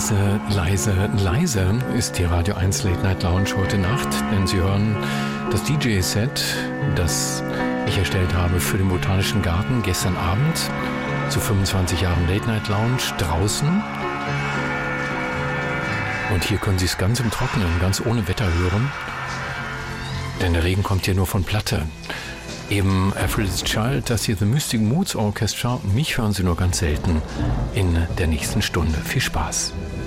Leise, leise, leise ist die Radio 1 Late Night Lounge heute Nacht, denn Sie hören das DJ-Set, das ich erstellt habe für den Botanischen Garten gestern Abend zu 25 Jahren Late Night Lounge draußen. Und hier können Sie es ganz im Trockenen, ganz ohne Wetter hören, denn der Regen kommt hier nur von Platte. Eben Aphrodite's Child, das hier The Mystic Moods Orchestra. Mich hören Sie nur ganz selten in der nächsten Stunde. Viel Spaß.